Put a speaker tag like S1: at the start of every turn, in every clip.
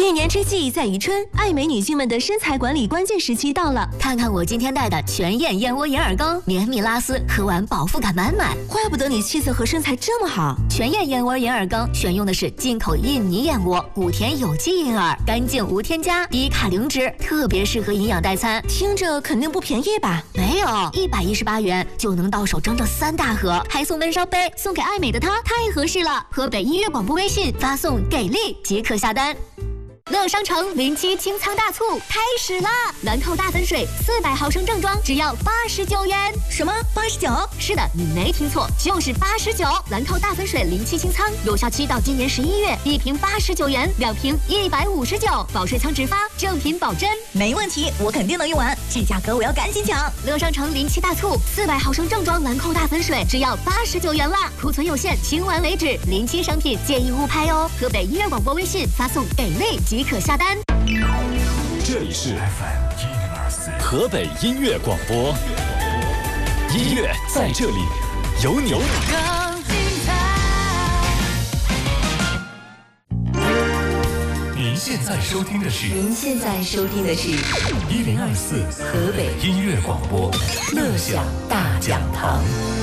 S1: 一年之计在于春，爱美女性们的身材管理关键时期到了。
S2: 看看我今天带的全燕燕窝银耳羹，绵密拉丝，喝完饱腹感满满。
S1: 怪不得你气色和身材这么好。
S2: 全燕燕窝银耳羹选用的是进口印尼燕窝，谷田有机银耳，干净无添加，低卡零脂，特别适合营养代餐。
S1: 听着肯定不便宜吧？
S2: 没有，118元就能到手整整3大盒，还送闷烧杯，送给爱美的她太合适了。河北音乐广播微信发送“给力”即可下单。乐商城07清仓大促开始啦！兰蔻大粉水400毫升正装只要89元。
S1: 什么89？
S2: 是的，你没听错，就是89。兰蔻大粉水07清仓，有效期到今年11月，1瓶89元，2瓶159，保水仓直发，正品保真。
S1: 没问题，我肯定能用完，这价格我要赶紧抢。
S2: 乐商城07大促，400毫升正装兰蔻大粉水只要89元啦，库存有限，清完为止。07商品建议勿拍哦。河北音乐广播微信发送“给力”即可下单。
S3: 这里是 FM 104河北音乐广播，音乐在这里，有你。更精彩。您现在收听的是1024河北音乐广播，乐享大讲堂。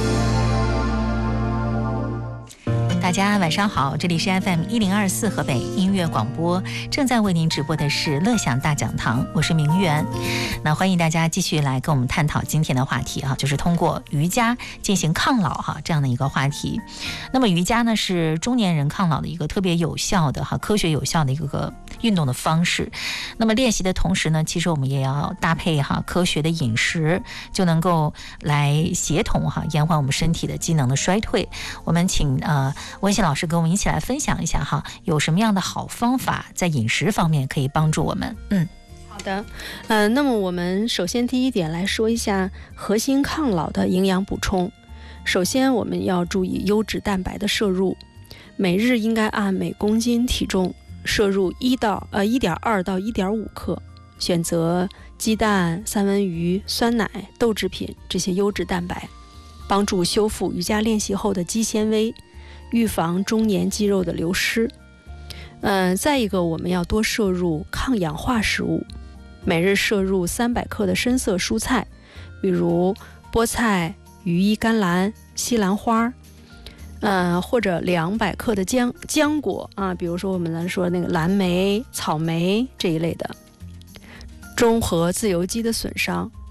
S4: 大家晚上好，这里是 FM 1024河北音乐广播，正在为您直播的是乐享大讲堂，我是明媛。那欢迎大家继续来跟我们探讨今天的话题哈，就是通过瑜伽进行抗老哈这样的一个话题。那么瑜伽呢是中年人抗老的一个特别有效的哈科学有效的一个运动的方式。那么练习的同时呢，其实我们也要搭配哈科学的饮食，就能够来协同哈延缓我们身体的机能的衰退。我们请温馨老师跟我们一起来分享一下哈，有什么样的好方法在饮食方面可以帮助我们？
S5: 好的，那么我们首先第一点来说一下核心抗老的营养补充。首先我们要注意优质蛋白的摄入，每日应该按每公斤体重摄入1.2到1.5克，选择鸡蛋、三文鱼、酸奶、豆制品这些优质蛋白，帮助修复瑜伽练习后的肌纤维，预防中年肌肉的流失。再一个，我们要多摄入抗氧化食物，每日摄入300克的深色蔬菜，比如菠菜、羽衣甘蓝、西兰花，或者200克的浆果啊，比如说我们来说那个蓝莓、草莓这一类的，中和自由基的损伤。